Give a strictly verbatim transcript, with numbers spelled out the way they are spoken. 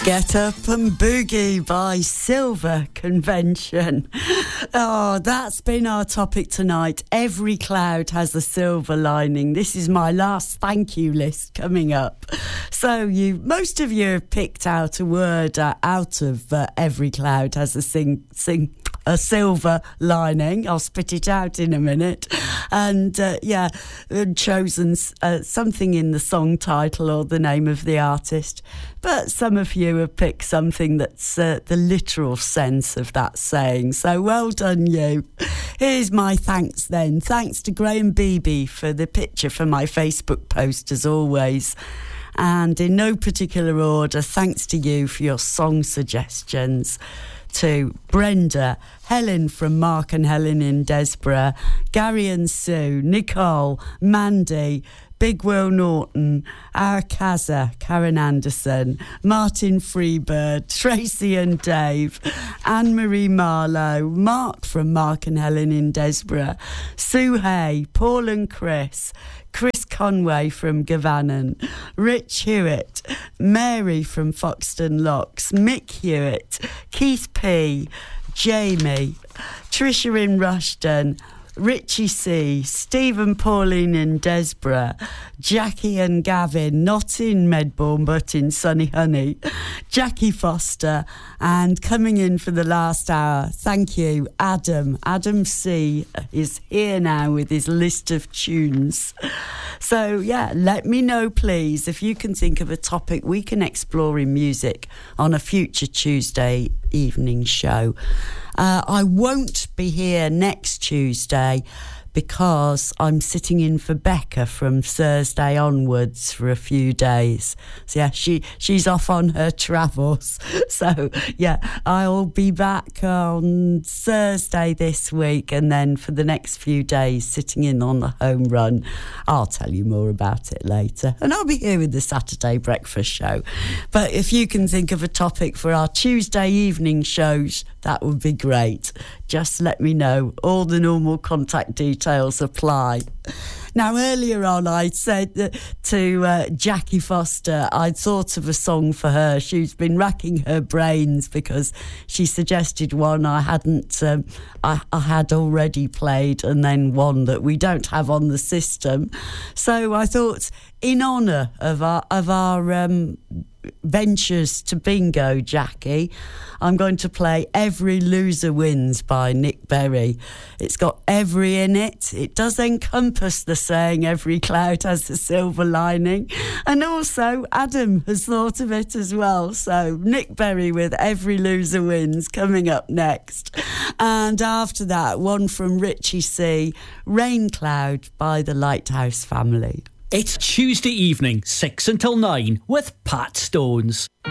Get Up and Boogie by Silver Convention. Oh, that's been our topic tonight. Every cloud has a silver lining. This is my last thank you list coming up. So you, most of you have picked out a word uh, out of uh, Every Cloud has a sing, sing, a silver lining. I'll spit it out in a minute. And uh, yeah, chosen uh, something in the song title or the name of the artist. But some of you have picked something that's uh, the literal sense of that saying. So well done, you. Here's my thanks then. Thanks to Graham Beebe for the picture for my Facebook post, as always. And in no particular order, thanks to you for your song suggestions. To Brenda, Helen from Mark and Helen in Desborough, Gary and Sue, Nicole, Mandy, Big Will Norton, Arakaza, Karen Anderson, Martin Freebird, Tracy and Dave, Anne-Marie Marlowe, Mark from Mark and Helen in Desborough, Sue Hay, Paul and Chris, Chris Conway from Gavanan, Rich Hewitt, Mary from Foxton Locks, Mick Hewitt, Keith P, Jamie, Trisha in Rushden, Richie C, Stephen, Pauline in Desborough, Jackie and Gavin, not in Medbourne but in Sunny Honey, Jackie Foster, and coming in for the last hour, thank you, Adam. Adam C is here now with his list of tunes. So yeah, let me know please if you can think of a topic we can explore in music on a future Tuesday evening show. Uh, I won't be here next Tuesday because I'm sitting in for Becca from Thursday onwards for a few days. So yeah, she, she's off on her travels. So yeah, I'll be back on Thursday this week, and then for the next few days sitting in on the home run. I'll tell you more about it later. And I'll be here with the Saturday breakfast show. But if you can think of a topic for our Tuesday evening shows, that would be great. Just let me know. All the normal contact details apply. Now, earlier on, I said that to uh, Jackie Foster, I'd thought of a song for her. She's been racking her brains because she suggested one I hadn't, um, I, I had already played, and then one that we don't have on the system. So I thought, in honour of our of our um, ventures to bingo, Jackie, I'm going to play Every Loser Wins by Nick Berry. It's got every in it. It does encompass the saying every cloud has a silver lining, and also Adam has thought of it as well. So Nick Berry with Every Loser Wins coming up next, and after that one from Richie C, Rain Cloud by the Lighthouse Family. It's Tuesday evening, six until nine, with Pat Stones.